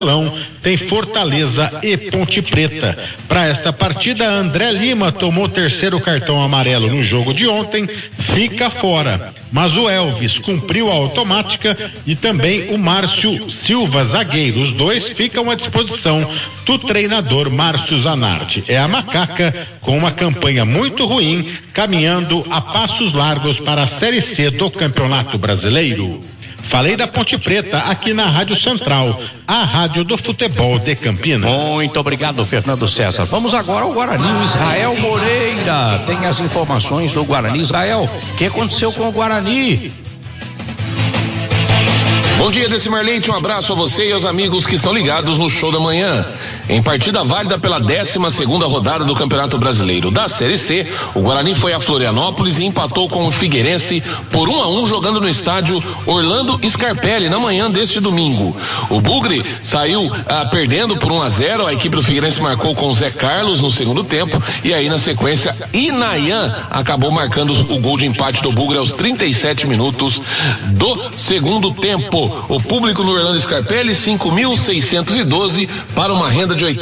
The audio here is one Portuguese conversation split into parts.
tem Fortaleza e Ponte Preta. Para esta partida, André Lima tomou terceiro cartão amarelo no jogo de ontem, fica fora. Mas o Elvis cumpriu a automática e também o Márcio Silva, zagueiro. Os dois ficam à disposição do treinador Márcio Zanardi. É a Macaca com uma campanha muito ruim, caminhando a passos largos para a Série C do Campeonato Brasileiro. Falei da Ponte Preta aqui na Rádio Central, a rádio do futebol de Campinas. Muito obrigado, Fernando César. Vamos agora ao Guarani. O Israel Moreira tem as informações do Guarani. Israel, o que aconteceu com o Guarani? Bom dia, Decimar Leite, um abraço a você e aos amigos que estão ligados no Show da Manhã. Em partida válida pela 12ª rodada do Campeonato Brasileiro da Série C, o Guarani foi a Florianópolis e empatou com o Figueirense por 1-1 jogando no estádio Orlando Scarpelli na manhã deste domingo. O Bugre saiu perdendo por 1-0, a equipe do Figueirense marcou com Zé Carlos no segundo tempo e aí na sequência Inayan acabou marcando o gol de empate do Bugre aos 37 minutos do segundo tempo. O público no Orlando Scarpelli, 5.612 para uma renda de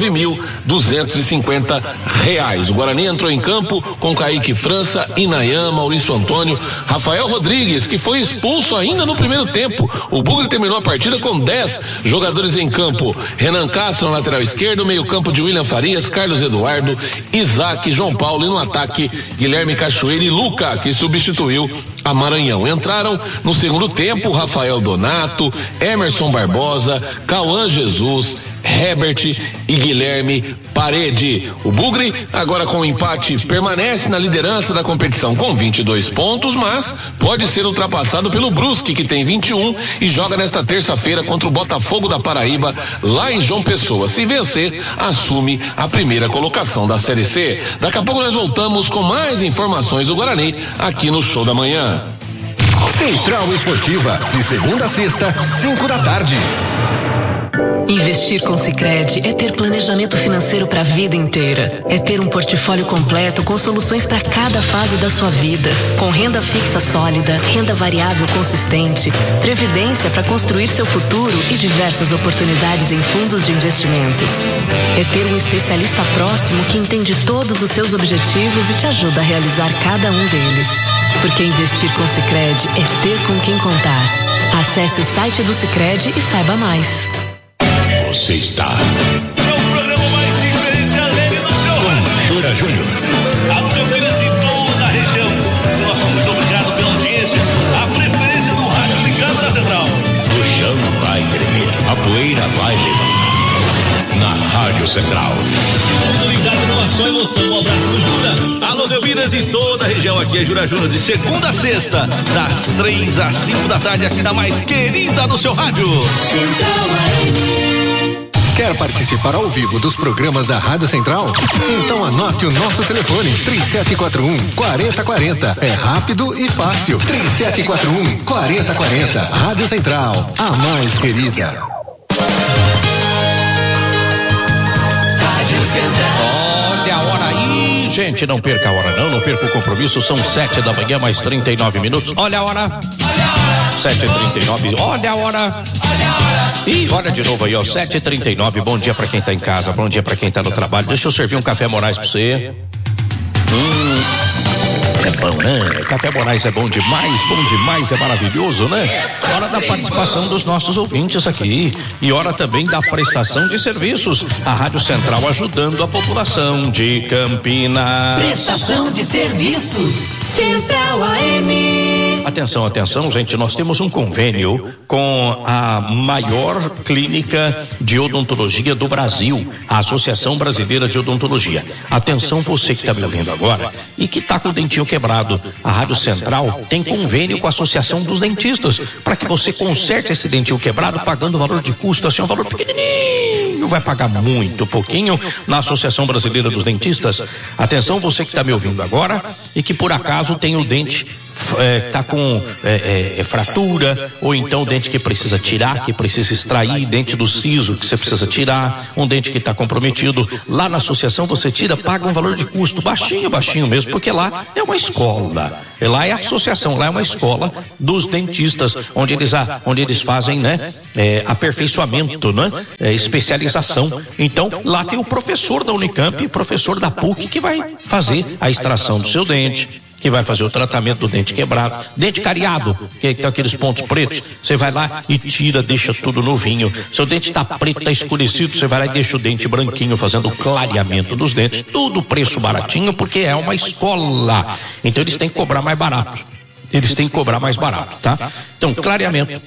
R$89.250. O Guarani entrou em campo com Kaique França, Inayan, Maurício Antônio, Rafael Rodrigues, que foi expulso ainda no primeiro tempo. O Bugre terminou a partida com 10 jogadores em campo. Renan Castro na lateral esquerdo, meio campo de William Farias, Carlos Eduardo, Isaac, João Paulo e no ataque Guilherme Cachoeira e Luca, que substituiu a Maranhão. Entraram no segundo tempo Rafael Donato, Emerson Barbosa, Cauã Jesus, Herbert e Guilherme Parede. O Bugre, agora com o empate, permanece na liderança da competição com 22 pontos, mas pode ser ultrapassado pelo Brusque, que tem 21 e joga nesta terça-feira contra o Botafogo da Paraíba, lá em João Pessoa. Se vencer, assume a primeira colocação da Série C. Daqui a pouco nós voltamos com mais informações do Guarani aqui no Show da Manhã. Central Esportiva, de segunda a sexta, 5 da tarde. Investir com Sicredi é ter planejamento financeiro para a vida inteira. É ter um portfólio completo com soluções para cada fase da sua vida. Com renda fixa sólida, renda variável consistente, previdência para construir seu futuro e diversas oportunidades em fundos de investimentos. É ter um especialista próximo que entende todos os seus objetivos e te ajuda a realizar cada um deles. Porque investir com Sicredi é ter com quem contar. Acesse o site do Sicredi e saiba mais. Você está É o programa mais diferente alegre do seu rádio. Jura Júnior. Alô, Campinas e toda a região. Nosso muito obrigado pela audiência. A preferência do rádio ligado na Central. O chão vai tremer, a poeira vai levar. Na Rádio Central. Tudo ligado numa só emoção. Um abraço do Jura. Alô, Campinas e toda a região. Aqui é Jura Júnior, de segunda a sexta, das 3 às 5 da tarde, aqui na mais querida do seu rádio. Quer participar ao vivo dos programas da Rádio Central? Então anote o nosso telefone, 3741-4040. É rápido e fácil. 3741-4040. Rádio Central, a mais querida. Rádio Central. Olha a hora aí, gente, não perca a hora não perca o compromisso, são 7 da manhã, mais 39 minutos. Olha a hora. 7h39, olha a hora. E olha de novo aí, ó, 7h39, bom dia pra quem tá em casa, bom dia pra quem tá no trabalho. Deixa eu servir um café Moraes pra você. É bom, né? Café Moraes é bom demais, é maravilhoso, né? Hora da participação dos nossos ouvintes aqui e hora também da prestação de serviços. A Rádio Central ajudando a população de Campinas. Prestação de serviços, Central AM. Atenção, gente, nós temos um convênio com a maior clínica de odontologia do Brasil, a Associação Brasileira de Odontologia. Atenção você que está me ouvindo agora e que está com o dentinho quebrado. A Rádio Central tem convênio com a Associação dos Dentistas para que você conserte esse dentinho quebrado pagando o valor de custo, assim, um valor pequenininho, vai pagar muito pouquinho na Associação Brasileira dos Dentistas. Atenção você que está me ouvindo agora e que por acaso tem o dente tá com fratura, ou então dente que precisa tirar, que precisa extrair, dente do siso que você precisa tirar, um dente que está comprometido, lá na associação você tira, paga um valor de custo baixinho mesmo, porque lá é uma escola, lá é a associação, lá é uma escola dos dentistas, onde eles fazem, né, aperfeiçoamento, né, especialização. Então lá tem o professor da Unicamp, professor da PUC, que vai fazer a extração do seu dente, que vai fazer o tratamento do dente quebrado, dente cariado, que tem aqueles pontos pretos, você vai lá e tira, deixa tudo novinho. Seu dente está preto, está escurecido, você vai lá e deixa o dente branquinho, fazendo o clareamento dos dentes, tudo preço baratinho, porque é uma escola, então eles têm que cobrar mais barato, tá? Então, clareamento,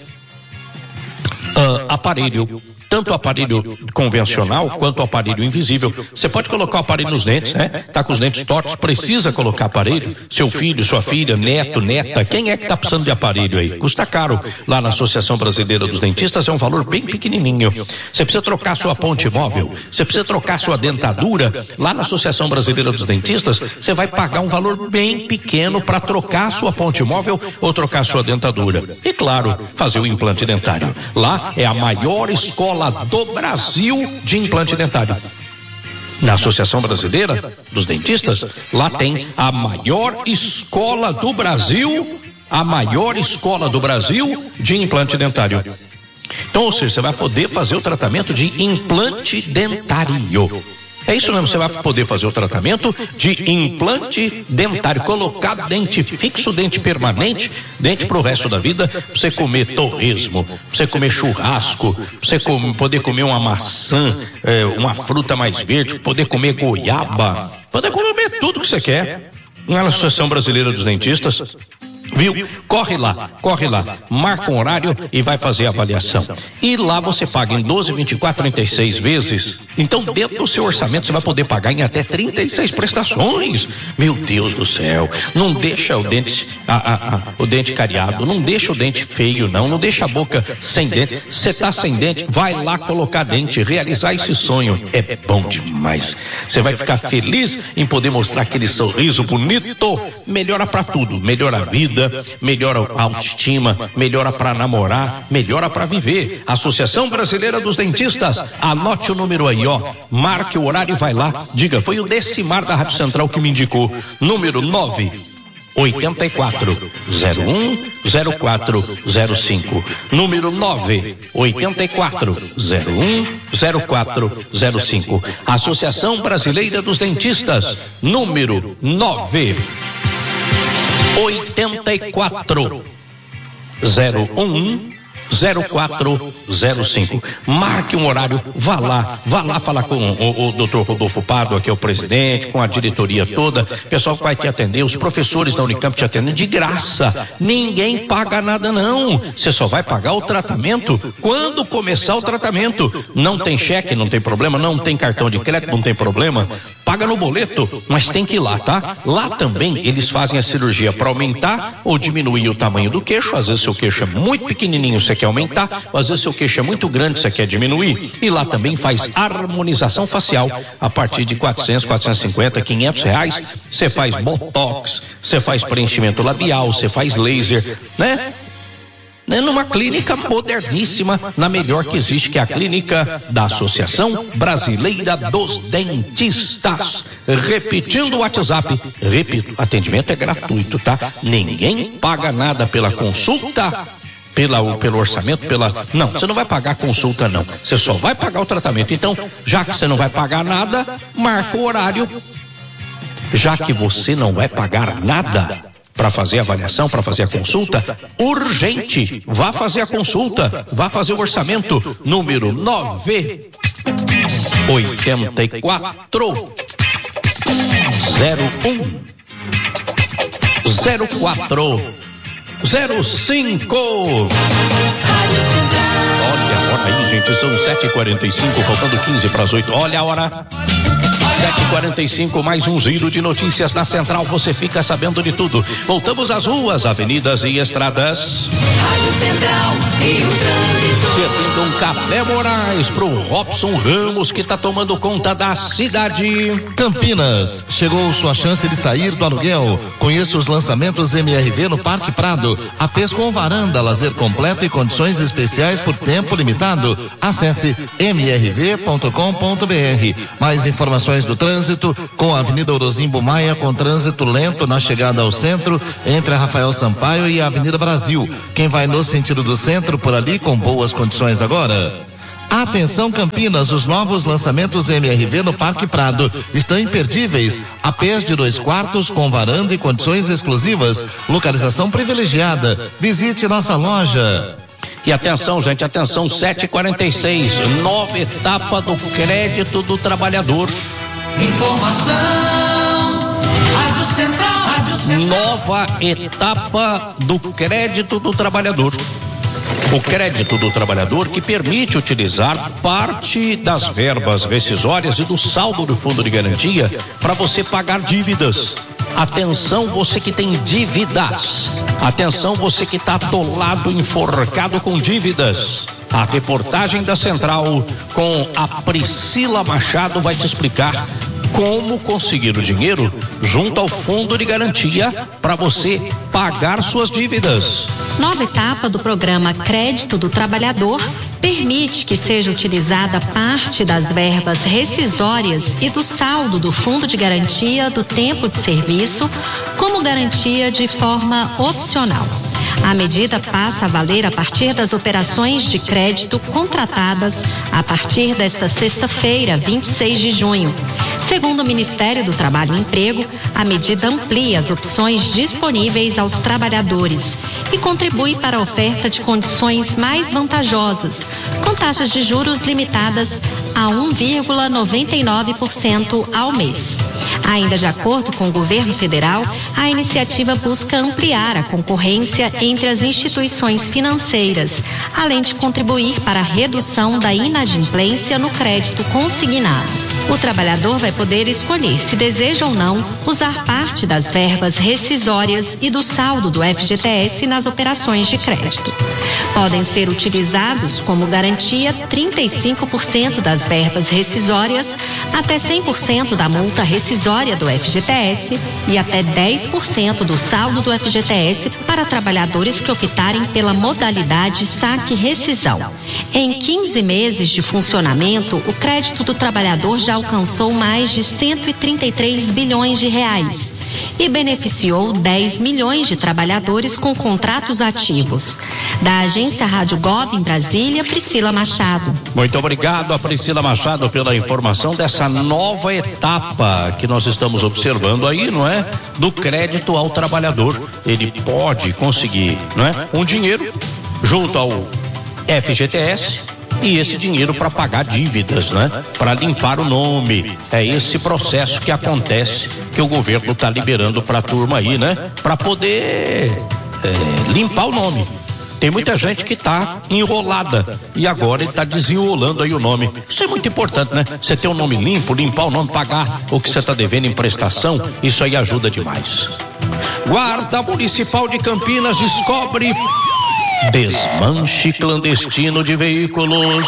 aparelho, tanto o aparelho convencional quanto o aparelho invisível. Você pode colocar o aparelho nos dentes, né? Tá com os dentes tortos, precisa colocar aparelho. Seu filho, sua filha, neto, neta, quem é que tá precisando de aparelho aí? Custa caro. Lá na Associação Brasileira dos Dentistas é um valor bem pequenininho. Você precisa trocar sua ponte móvel, você precisa trocar sua dentadura. Lá na Associação Brasileira dos Dentistas, você vai pagar um valor bem pequeno para trocar sua ponte móvel ou trocar sua dentadura. E claro, fazer o implante dentário. Lá é a maior escola do Brasil de implante dentário. Na Associação Brasileira dos Dentistas, lá tem a maior escola do Brasil, de implante dentário. Então, ou seja, você vai poder fazer o tratamento de implante dentário. É isso mesmo, você vai poder fazer o tratamento de implante dentário, colocar dente fixo, dente permanente, dente pro resto da vida, pra você comer torresmo, pra você comer churrasco, pra você poder comer uma maçã, uma fruta mais verde, poder comer goiaba, poder comer tudo que você quer. Na Associação Brasileira dos Dentistas, viu? Corre lá, marca um horário e vai fazer a avaliação. E lá você paga em 12, 24, 36 vezes. Então, dentro do seu orçamento, você vai poder pagar em até 36 prestações. Meu Deus do céu, não deixa o dente, o dente cariado, não deixa o dente feio, não deixa a boca sem dente. Você tá sem dente, vai lá colocar dente, realizar esse sonho. É bom demais. Você vai ficar feliz em poder mostrar aquele sorriso bonito. Melhora pra tudo, melhora a vida, melhora a autoestima, melhora para namorar, melhora para viver. Associação Brasileira dos Dentistas, anote o número aí, ó, marque o horário e vai lá, diga, foi o Decimar da Rádio Central que me indicou, número 984010405, número 984010405, Associação Brasileira dos Dentistas, número 984010405. Marque um horário, vá lá falar com o Dr. Rodolfo Pádua, que é o presidente, com a diretoria toda, o pessoal vai te atender, os professores da Unicamp te atendem de graça, ninguém paga nada não, você só vai pagar o tratamento quando começar o tratamento. Não tem cheque, não tem problema, não tem cartão de crédito, não tem problema, paga no boleto, mas tem que ir lá, tá? Lá também eles fazem a cirurgia para aumentar ou diminuir o tamanho do queixo. Às vezes seu queixo é muito pequenininho, você quer aumentar, às vezes seu queixo é muito grande, você quer diminuir. E lá também faz harmonização facial a partir de 400, 450, 500 reais. Você faz botox, você faz preenchimento labial, você faz laser, né? Numa clínica moderníssima, na melhor que existe, que é a clínica da Associação Brasileira dos Dentistas. Repetindo o WhatsApp, repito, atendimento é gratuito, tá? Ninguém paga nada pela consulta, pelo orçamento, não, você não vai pagar a consulta não, você só vai pagar o tratamento. Então, já que você não vai pagar nada, marca o horário. Já que você não vai pagar nada para fazer a avaliação, para fazer a consulta, urgente, vá fazer a consulta, vá fazer o orçamento, número 984010405. Olha a hora aí, gente, são 7h45, faltando 15 para as 8. Olha a hora. 7h45, mais um giro de notícias na Central, você fica sabendo de tudo. Voltamos às ruas, avenidas e estradas. Rádio Central e o trânsito. Servindo um café Moraes pro Robson Ramos, que tá tomando conta da cidade. Campinas, chegou sua chance de sair do aluguel. Conheça os lançamentos MRV no Parque Prado. APs com varanda, lazer completo e condições especiais por tempo limitado. Acesse mrv.com.br. Mais informações do trânsito com a Avenida Orozimbo Maia com trânsito lento na chegada ao centro, entre a Rafael Sampaio e a Avenida Brasil. Quem vai no sentido do centro por ali com boas condições agora. Atenção Campinas, os novos lançamentos MRV no Parque Prado estão imperdíveis. APs de 2 quartos com varanda e condições exclusivas. Localização privilegiada. Visite nossa loja. E atenção, gente, atenção, 7h46, nova etapa do crédito do trabalhador. Informação, Rádio Central, Rádio Central. Nova etapa do crédito do trabalhador. O crédito do trabalhador que permite utilizar parte das verbas rescisórias e do saldo do fundo de garantia para você pagar dívidas. Atenção você que tem dívidas. Atenção você que está atolado, enforcado com dívidas. A reportagem da Central com a Priscila Machado vai te explicar como conseguir o dinheiro junto ao fundo de garantia para você pagar suas dívidas. Nova etapa do programa Crédito do Trabalhador permite que seja utilizada parte das verbas rescisórias e do saldo do fundo de garantia do tempo de serviço como garantia de forma opcional. A medida passa a valer a partir das operações de crédito contratadas a partir desta sexta-feira, 26 de junho. Segundo o Ministério do Trabalho e Emprego, a medida amplia as opções disponíveis aos trabalhadores e contribui para a oferta de condições mais vantajosas, com taxas de juros limitadas a 1,99% ao mês. Ainda de acordo com o governo federal, a iniciativa busca ampliar a concorrência entre as instituições financeiras, além de contribuir para a redução da inadimplência no crédito consignado. O trabalhador vai poder escolher se deseja ou não usar parte das verbas rescisórias e do saldo do FGTS nas operações de crédito. Podem ser utilizados como garantia 35% das verbas rescisórias, até 100% da multa rescisória do FGTS e até 10% do saldo do FGTS para trabalhadores que optarem pela modalidade saque-rescisão. Em 15 meses de funcionamento, o crédito do trabalhador já alcançou mais de 133 bilhões de reais e beneficiou 10 milhões de trabalhadores com contratos ativos. Da agência Rádio Gov em Brasília, Priscila Machado. Muito obrigado a Priscila Machado pela informação dessa nova etapa que nós estamos observando aí, não é? Do crédito ao trabalhador. Ele pode conseguir, não é? Um dinheiro junto ao FGTS e esse dinheiro para pagar dívidas, né? Para limpar o nome. É esse processo que acontece, que o governo está liberando para a turma aí, né? Para poder limpar o nome. Tem muita gente que está enrolada e agora ele está desenrolando aí o nome. Isso é muito importante, né? Você ter o nome limpo, limpar o nome, pagar o que você está devendo em prestação, isso aí ajuda demais. Guarda Municipal de Campinas descobre desmanche clandestino de veículos.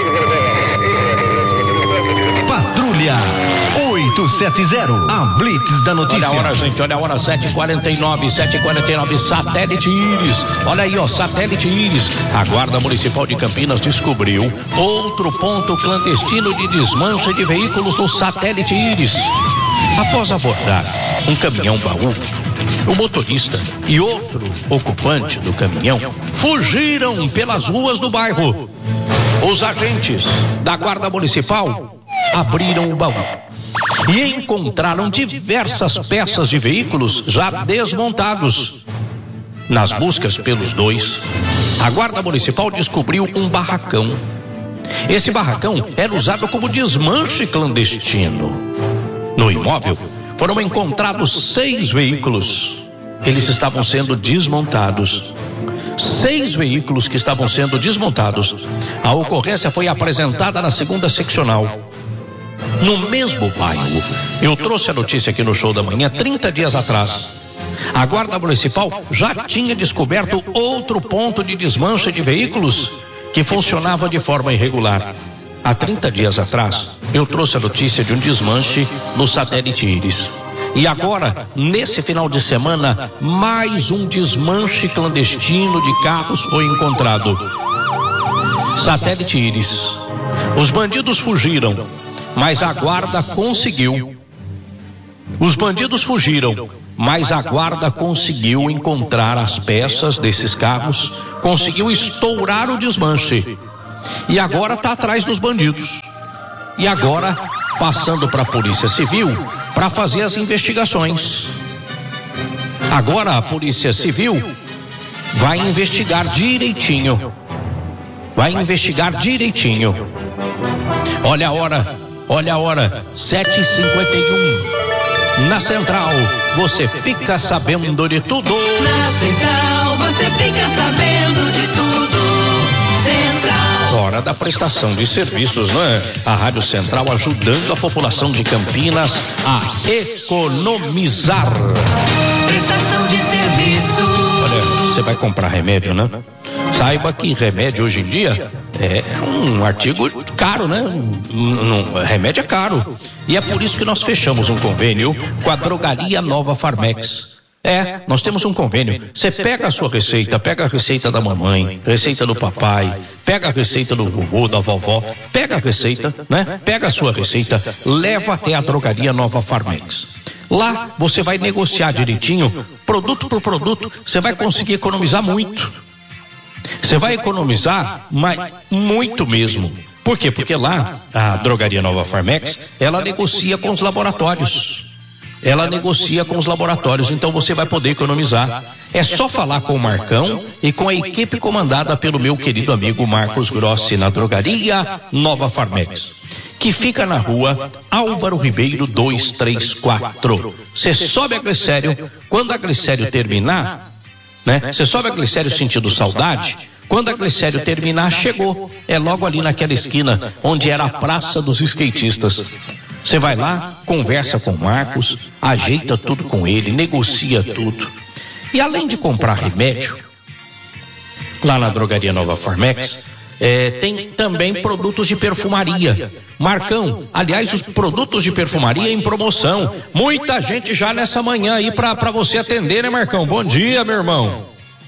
Patrulha 870, a Blitz da notícia. Olha a hora, gente, olha a hora, 7h49, Satélite Íris. Olha aí, ó, Satélite Íris. A Guarda Municipal de Campinas descobriu outro ponto clandestino de desmanche de veículos no Satélite Íris. Após abordar um caminhão baú, o motorista e outro ocupante do caminhão fugiram pelas ruas do bairro. Os agentes da Guarda Municipal abriram o baú e encontraram diversas peças de veículos já desmontados. Nas buscas pelos dois, a Guarda Municipal descobriu um barracão. Esse barracão era usado como desmanche clandestino. No imóvel foram encontrados 6 veículos. Eles estavam sendo desmontados. 6 veículos que estavam sendo desmontados. A ocorrência foi apresentada na 2ª seccional. No mesmo bairro, eu trouxe a notícia aqui no Show da Manhã 30 dias atrás. A Guarda Municipal já tinha descoberto outro ponto de desmanche de veículos que funcionava de forma irregular. Há 30 dias atrás, eu trouxe a notícia de um desmanche no satélite Íris. E agora, nesse final de semana, mais um desmanche clandestino de carros foi encontrado. Satélite Íris. Os bandidos fugiram, mas a guarda conseguiu. Os bandidos fugiram, mas a guarda conseguiu encontrar as peças desses carros, conseguiu estourar o desmanche. E agora está atrás dos bandidos. E agora, passando para a Polícia Civil para fazer as investigações. Agora a Polícia Civil vai investigar direitinho. Vai investigar direitinho. Olha a hora, 7h51. Na Central, você fica sabendo de tudo. Na Central, você fica sabendo de tudo. Central. Hora da prestação de serviços, né? A Rádio Central ajudando a população de Campinas a economizar. Prestação de serviço. Olha, você vai comprar remédio, né? Saiba que remédio hoje em dia é um artigo caro, né? Remédio é caro. E é por isso que nós fechamos um convênio com a Drogaria Nova Farmex. Nós temos um convênio. Você pega a sua receita, pega a receita da mamãe, receita do papai, pega a receita do vovô, da vovó, pega a receita, né? Pega a sua receita, leva até a Drogaria Nova Farmex. Lá você vai negociar direitinho, produto por produto, você vai conseguir economizar muito. Você vai economizar, mas muito mesmo. Por quê? Porque lá, a Drogaria Nova Farmex, ela negocia com os laboratórios. Então você vai poder economizar. É só falar com o Marcão e com a equipe comandada pelo meu querido amigo Marcos Grossi na Drogaria Nova Farmex, que fica na rua Álvaro Ribeiro 234. Você sobe a Glicério, quando a Glicério terminar, né? Você sobe a Glicério sentido Saudade, quando a Glicério terminar, chegou. É logo ali naquela esquina onde era a Praça dos Skatistas. Você vai lá, conversa com o Marcos, ajeita tudo com ele, negocia tudo. E além de comprar remédio, lá na Drogaria Nova Farmex, tem também produtos de perfumaria. Marcão, aliás, os produtos de perfumaria em promoção. Muita gente já nessa manhã aí pra você atender, né, Marcão? Bom dia, meu irmão.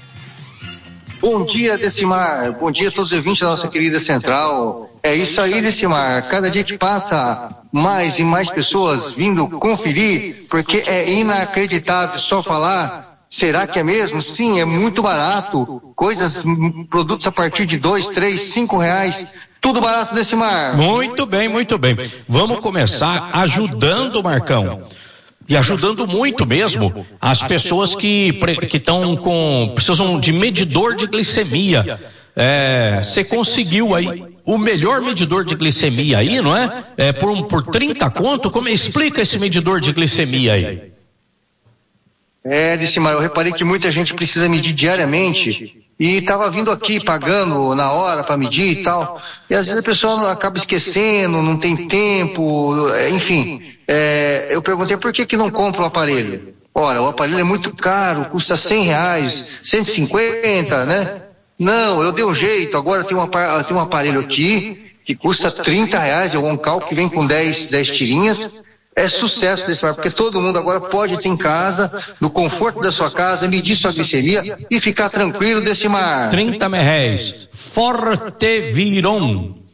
Bom dia, Decimar. Bom dia a todos os ouvintes da nossa querida Central. É isso aí, Decimar. Cada dia que passa, mais e mais pessoas vindo conferir, porque é inacreditável só falar. Será que é mesmo? Sim, é muito barato. Produtos a partir de R$2, R$3, R$5. Tudo barato, Decimar. Muito bem, muito bem. Vamos começar ajudando, Marcão. E ajudando muito mesmo as pessoas que precisam de medidor de glicemia. Você conseguiu aí o melhor medidor de glicemia aí, não é? Por 30 conto. Como explica esse medidor de glicemia aí? Decimar, eu reparei que muita gente precisa medir diariamente e estava vindo aqui pagando na hora para medir e tal, e às vezes a pessoa acaba esquecendo, não tem tempo, enfim. Eu perguntei por que não compra o aparelho. Ora, o aparelho é muito caro, custa R$100, 150, né? Não, eu dei um jeito, agora tem um aparelho aqui que custa R$30, é um Oncal que vem com 10 tirinhas. É sucesso desse porque todo mundo agora pode ter em casa, no conforto da sua casa, medir sua glicemia e ficar tranquilo, Decimar. R$30. Forteviron.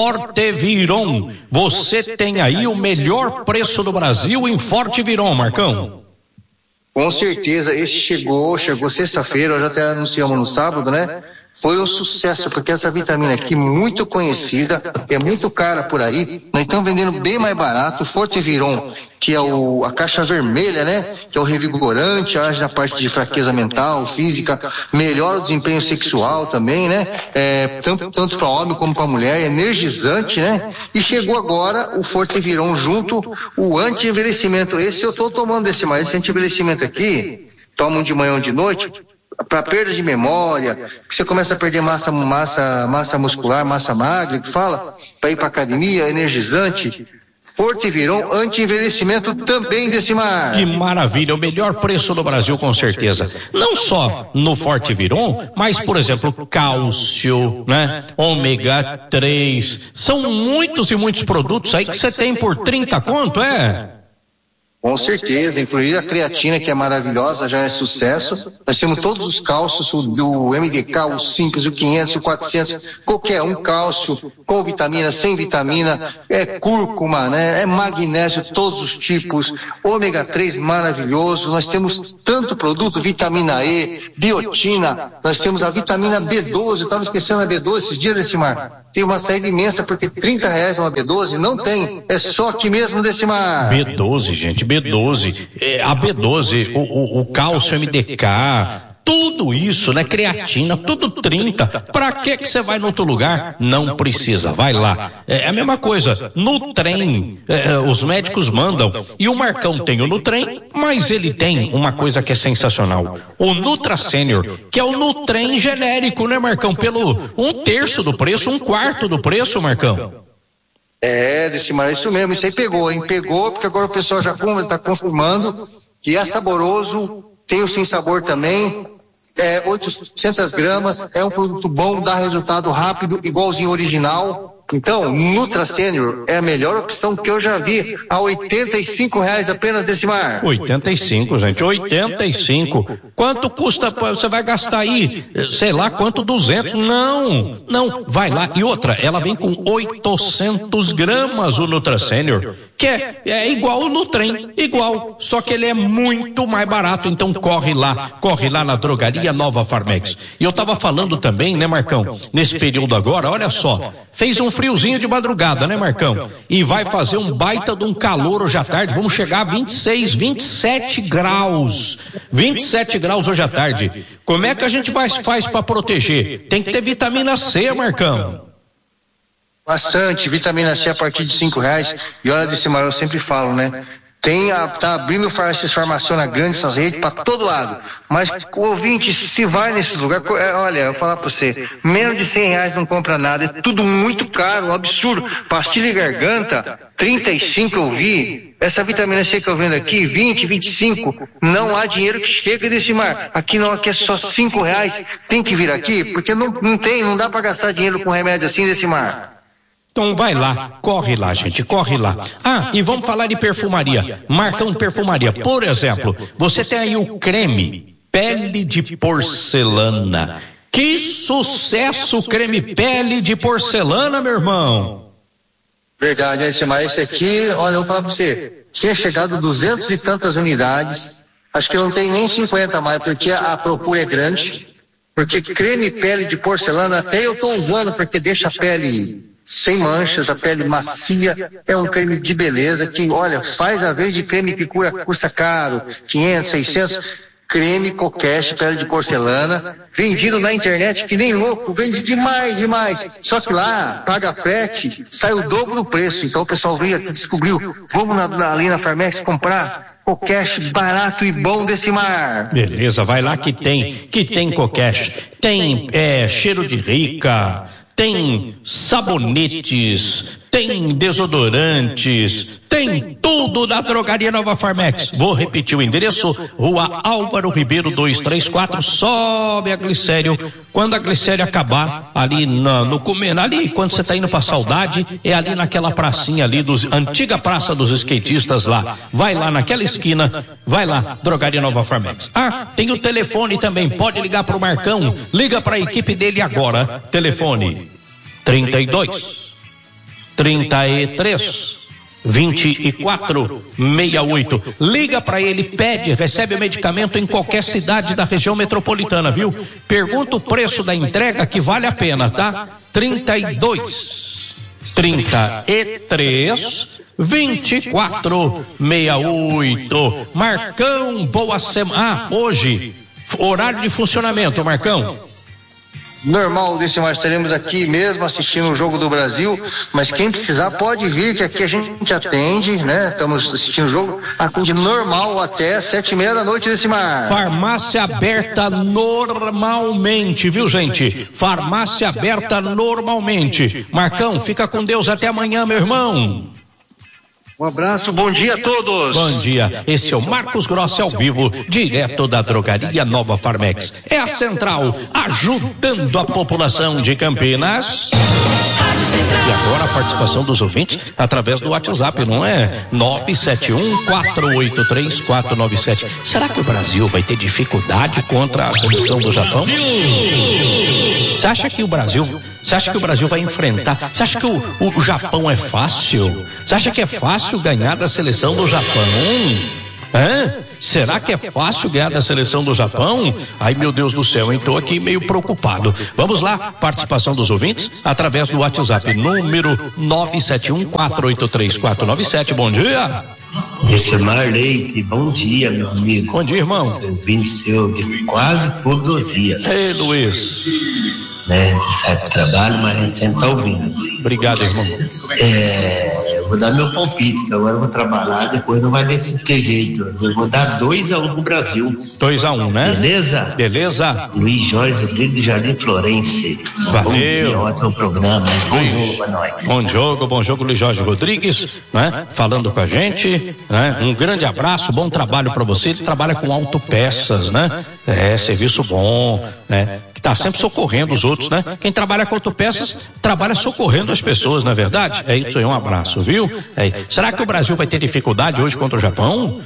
Você tem aí o melhor preço do Brasil em Forteviron, Marcão. Com certeza, esse chegou sexta-feira, já até anunciamos no sábado, né? Foi um sucesso, porque essa vitamina aqui, muito conhecida, é muito cara por aí, nós estamos vendendo bem mais barato. O Forteviron, que é a caixa vermelha, né? Que é o revigorante, age na parte de fraqueza mental, física, melhora o desempenho sexual também, né? Tanto para homem como para mulher, é energizante, né? E chegou agora o Forteviron junto, o anti-envelhecimento. Esse eu estou tomando esse anti-envelhecimento aqui, tomam de manhã ou de noite, para perda de memória, que você começa a perder massa muscular, massa magra, que fala, para ir para academia, energizante. Fortiviron anti-envelhecimento também, Decimar. Que maravilha, o melhor preço do Brasil, com certeza. Não só no Fortiviron, mas, por exemplo, cálcio, né? Ômega 3. São muitos e muitos produtos aí que você tem por 30 conto, é? Com certeza, inclusive a creatina, que é maravilhosa, já é sucesso. Nós temos todos os cálcios, do MDK, o simples, o 500, o 400, qualquer um cálcio, com vitamina, sem vitamina, cúrcuma, né? É magnésio, todos os tipos, ômega 3 maravilhoso. Nós temos tanto produto, vitamina E, biotina, nós temos a vitamina B12, eu estava esquecendo a B12 esses dias, Decimar. Tem uma saída imensa, porque R$30 uma B12, não tem, é só aqui mesmo, Decimar. B12, gente, B12, a B12, o cálcio MDK, tudo isso, né? Creatina, tudo 30. Pra que você vai no outro lugar? Não precisa, vai lá. É a mesma coisa, no trem, os médicos mandam, e o Marcão tem o Nutrem, mas ele tem uma coisa que é sensacional, o Nutra Senior, que é o Nutrem genérico, né, Marcão? Pelo 1/3 do preço, 1/4 do preço, Marcão. Decimar, isso mesmo, isso aí pegou, hein? Pegou, porque agora o pessoal já está confirmando que é saboroso, tem o sem sabor também, 800 gramas, é um produto bom, dá resultado rápido, igualzinho original. Então, Nutra Senior é a melhor opção que eu já vi, a R$85 apenas, Decimar. 85, gente, 85. Quanto custa, você vai gastar aí, sei lá, quanto, 200? Não, vai lá. E outra, ela vem com 800 gramas o Nutra Senior, que é igual o Nutrem, igual, só que ele é muito mais barato. Então corre lá na drogaria Nova Farmex. E eu tava falando também, né, Marcão, nesse período agora, olha só, fez um friozinho de madrugada, né, Marcão? E vai fazer um baita de um calor hoje à tarde, vamos chegar a 26, 27 graus. 27 graus hoje à tarde. Como é que a gente faz para proteger? Tem que ter vitamina C, Marcão. Bastante, vitamina C a partir de R$5. E olha, Decimar, eu sempre falo, né? Tá abrindo esses farmaciona grandes, essas redes para todo lado. Mas o ouvinte, se vai nesse lugar, olha, eu vou falar para você, menos de R$100 não compra nada, é tudo muito caro, um absurdo. Pastilha e garganta, 35 eu vi, essa vitamina C que eu vendo aqui, 20, 25, não há dinheiro que chega, Decimar. Aqui não, aqui é só R$5, tem que vir aqui, porque não dá para gastar dinheiro com remédio assim, Decimar. Então vai lá, corre lá, gente, corre lá. E vamos falar de perfumaria. Marcão Perfumaria, por exemplo, você tem aí o creme pele de porcelana. Que sucesso, creme pele de porcelana, meu irmão. Verdade, Decimar, esse aqui, olha, eu vou falar pra você, tinha chegado 200 e tantas unidades, acho que não tem nem 50 mais, porque a procura é grande, porque creme pele de porcelana, até eu tô usando, porque deixa a pele sem manchas, a pele macia, é um creme de beleza que, olha, faz a vez de creme que custa caro, 500, 600, creme Coqueste, pele de porcelana, vendido na internet que nem louco, vende demais, só que lá, paga frete, sai o dobro do preço, então o pessoal veio aqui, descobriu, vamos ali na Farmex comprar Coqueste barato e bom, Decimar. Beleza, vai lá que tem Coqueste, tem cheiro de rica, tem sabonetes, tem desodorantes, tem tudo da drogaria Nova Farmex. Vou repetir o endereço: Rua Álvaro Ribeiro 234, sobe a Glicério. Quando a Glicério acabar, ali ali quando você está indo pra Saudade, é ali naquela pracinha ali, antiga Praça dos Skatistas lá. Vai lá naquela esquina, vai lá, drogaria Nova Farmex. Tem o telefone também, pode ligar pro Marcão, liga pra equipe dele agora. Telefone 32 33 24 68. Liga para ele, pede, recebe o medicamento em qualquer cidade da região metropolitana, viu? Pergunta o preço da entrega que vale a pena, tá? 32 33 24 68. Marcão, boa semana. Hoje, horário de funcionamento, Marcão. Normal, Decimar, estaremos aqui mesmo assistindo o Jogo do Brasil, mas quem precisar pode vir, que aqui a gente atende, né? Estamos assistindo o jogo, atende normal até 7:30 da noite, Decimar. Farmácia aberta normalmente, viu, gente? Farmácia aberta normalmente. Marcão, fica com Deus, até amanhã, meu irmão. Um abraço, bom dia a todos. Bom dia, esse é o Marcos Grossi ao vivo, direto da drogaria Nova Farmex. É a Central, ajudando a população de Campinas. E agora a participação dos ouvintes através do WhatsApp, não é? 971-483-497. Será que o Brasil vai ter dificuldade contra a seleção do Japão? Você acha que o Brasil vai enfrentar? Você acha que o Japão é fácil? Você acha que é fácil ganhar da seleção do Japão? Será que é fácil ganhar da seleção do Japão? Ai, meu Deus do céu, hein? Tô aqui meio preocupado. Vamos lá, participação dos ouvintes através do WhatsApp, número 971-483-497. Bom dia. Decimar Leite, bom dia, meu amigo. Bom dia, irmão. Ouvindo seu de quase todos os dias. Ei, Luiz. Né, sai pro trabalho, mas a gente sempre tá ouvindo. Obrigado, irmão. Vou dar meu palpite, que agora eu vou trabalhar, depois não vai desse jeito. Eu vou dar 2-1 pro Brasil. 2-1, né? Beleza? Beleza. Luiz Jorge Rodrigues de Jardim Florense. Valeu. Bom dia, ótimo programa. Bom jogo pra nós. Bom jogo, Luiz Jorge Rodrigues, né? Falando com a gente, né? Um grande abraço, bom trabalho pra você. Ele trabalha com autopeças, né? Serviço bom, né? Que tá sempre socorrendo os outros, né? Quem trabalha com autopeças trabalha socorrendo as pessoas, não é verdade? É isso aí, um abraço, viu? Será que o Brasil vai ter dificuldade hoje contra o Japão?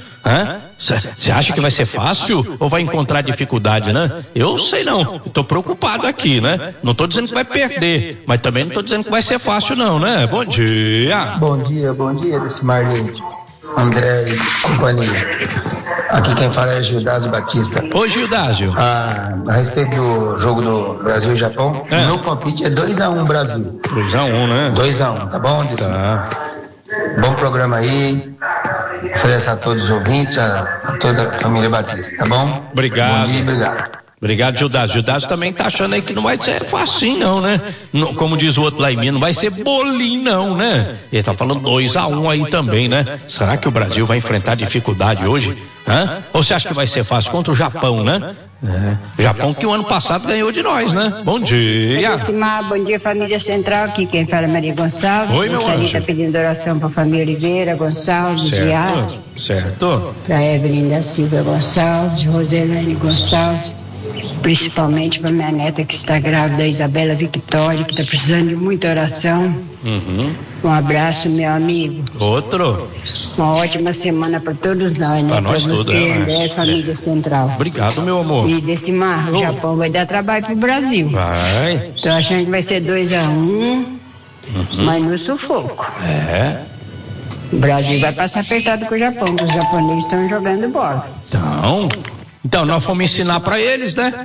Você acha que vai ser fácil ou vai encontrar dificuldade, né? Eu sei não, estou preocupado aqui, né? Não estou dizendo que vai perder, mas também não estou dizendo que vai ser fácil não, né? Bom dia. Bom dia, desse Marlene, André e companhia. Aqui quem fala é Gildásio Batista. Oi, Gildásio. A respeito do jogo do Brasil e Japão, meu palpite é 2-1 Brasil. 2-1, né? 2-1, tá bom? Tá. Bom programa aí. Ofereço a todos os ouvintes, a toda a família Batista, tá bom? Obrigado. Bom dia, obrigado. Obrigado, Gildásio. Gildásio também tá achando aí que não vai ser facinho não, né? Não, como diz o outro lá em Minas, não vai ser bolinho não, né? Ele tá falando 2-1 aí também, né? Será que o Brasil vai enfrentar dificuldade hoje? Ou você acha que vai ser fácil contra o Japão, né? Japão que o ano passado ganhou de nós, né? Bom dia. Bom dia, família Central, aqui quem fala é Maria Gonçalves. Oi, meu anjo. Tá pedindo oração pra família Oliveira Gonçalves, Giarte. Certo. Pra Evelyn da Silva Gonçalves, Roselane Gonçalves. Principalmente para minha neta que está grávida, Isabela Victória, que está precisando de muita oração. Um abraço, meu amigo. Outro. Uma ótima semana para todos nós, né? Para nós todos, André, família Central. Obrigado, meu amor. E desse mar, o Japão vai dar trabalho pro Brasil. Vai. Tô achando que vai ser 2-1, mas no sufoco. O Brasil vai passar apertado com o Japão, porque os japoneses estão jogando bola. Então nós fomos ensinar para eles, né?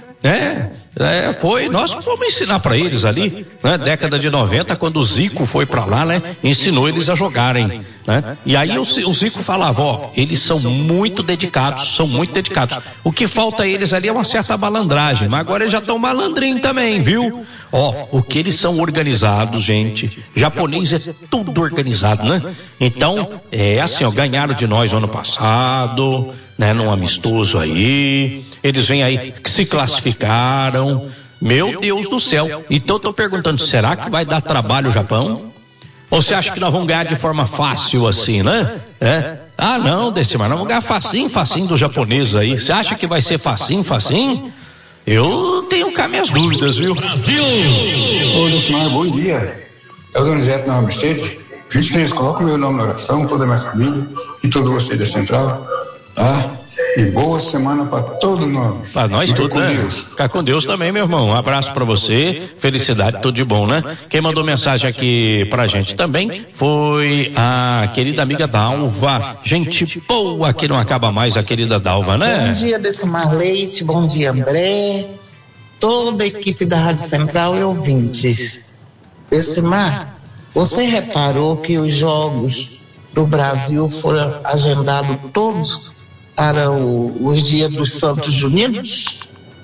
Nós fomos ensinar para eles ali, né? Década de 90, quando o Zico foi para lá, né? Ensinou eles a jogarem, né? E aí o Zico falava, eles são muito dedicados. O que falta a eles ali é uma certa malandragem, mas agora eles já estão malandrinhos também, viu? O que eles são organizados, gente. Japonês é tudo organizado, né? Então, assim, ganharam de nós no ano passado, né? Num amistoso aí, eles vêm aí que se classificaram. Meu Deus do céu. Então eu tô perguntando, será que vai dar trabalho o Japão? Ou você acha que nós vamos ganhar de forma fácil assim, né? Não, Decimar, nós vamos ganhar facinho do japonês aí. Você acha que vai ser facinho? Eu tenho cá minhas dúvidas, viu? Brasil! Ô, Decimar, bom dia. É o Donizete na Mercedes. Fiz que eles colocam meu nome na oração, toda a minha família e todo você da Central, tá? E boa semana para todos nós. Para nós todos, né? Ficar com Deus também, meu irmão. Um abraço para você, felicidade, tudo de bom, né? Quem mandou mensagem aqui pra gente também foi a querida amiga Dalva. Gente boa que não acaba mais, a querida Dalva, né? Bom dia, Decimar Leite, bom dia, André, toda a equipe da Rádio Central e ouvintes. Decimar, você reparou que os jogos do Brasil foram agendados todos para os dias dos Santos Juninos?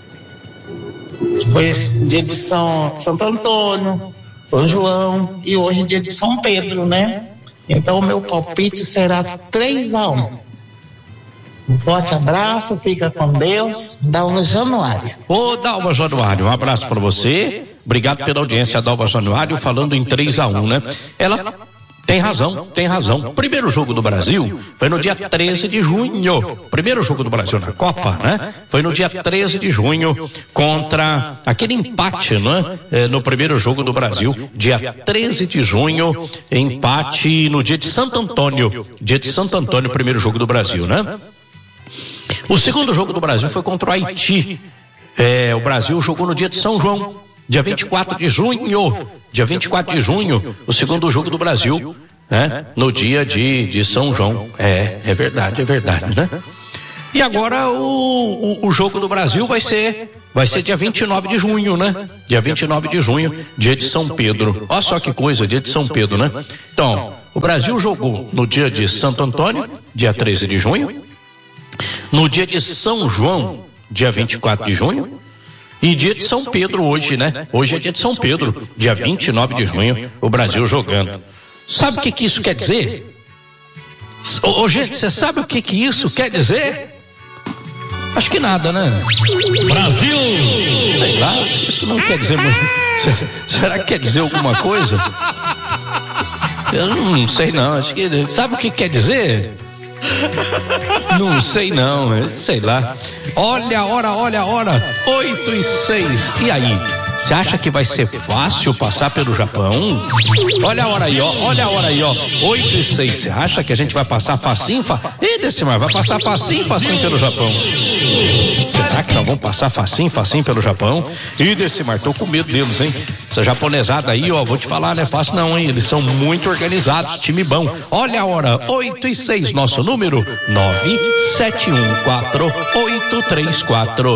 Foi dia de Santo Antônio, São João e hoje dia de São Pedro, né? Então o meu palpite será 3-1. Um forte abraço, fica com Deus, Dalva Januário. Ô, Dalva Januário, um abraço para você. Obrigado pela audiência, Dalva Januário, falando em 3-1, né? Ela Tem razão. O primeiro jogo do Brasil foi no dia 13 de junho. Primeiro jogo do Brasil na Copa, né? Foi no dia 13 de junho contra aquele empate, né? No primeiro jogo do Brasil, dia 13 de junho, empate no dia de Santo Antônio. Dia de Santo Antônio, primeiro jogo do Brasil, né? O segundo jogo do Brasil foi contra o Haiti. O Brasil jogou no dia de São João, dia 24 de junho. Dia 24 de junho, o segundo jogo do Brasil, né? No dia de São João. É verdade, né? E agora o jogo do Brasil vai ser dia 29 de junho, né? Dia 29 de junho, dia de São Pedro. Olha só que coisa, dia de São Pedro, né? Então, o Brasil jogou no dia de Santo Antônio, dia 13 de junho. No dia de São João, dia 24 de junho. E dia de São Pedro hoje, né? Hoje é dia de São Pedro, dia 29 de junho, o Brasil jogando. Sabe o que isso quer dizer? Gente, você sabe o que isso quer dizer? Acho que nada, né? Brasil! Sei lá, isso não quer dizer muito. Será que quer dizer alguma coisa? Eu não sei não, acho que... Sabe o que quer dizer? Não sei não, sei lá. Olha a hora, 8:06. E aí? Você acha que vai ser fácil passar pelo Japão? Olha a hora aí, ó. 8:06. Você acha que a gente vai passar facinho? Ih, Decimar, vai passar facinho pelo Japão. Será que nós vamos passar facinho pelo Japão? Ih, Decimar, tô com medo deles, hein? Essa japonesada aí, ó, vou te falar, não é fácil não, hein? Eles são muito organizados, time bom. Olha a hora, 8:06. Nosso número 9714834.